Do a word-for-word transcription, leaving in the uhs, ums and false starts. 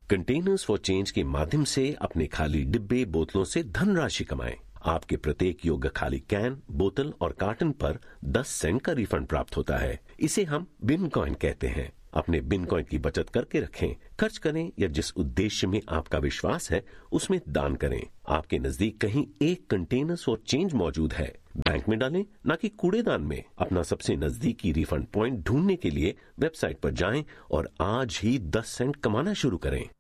Containers for change के माध्यम से अपने खाली डिब्बे बोतलों से धनराशि कमाएं। आपके प्रत्येक योग्य खाली कैन, बोतल और कार्टन पर दस सेंट का रिफंड प्राप्त होता है। इसे हम बिन कॉइन कहते हैं। अपने बिन कॉइन की बचत करके रखें, खर्च करें या जिस उद्देश्य में आपका विश्वास है उसमें दान करें। आपके नजदीक कहीं एक कंटेनर्स फॉर चेंज मौजूद है, बैंक में डालें न कि कूड़ेदान में। अपना सबसे नजदीकी रिफंड पॉइंट ढूंढने के लिए वेबसाइट पर जाएं और आज ही दस सेंट कमाना शुरू करें।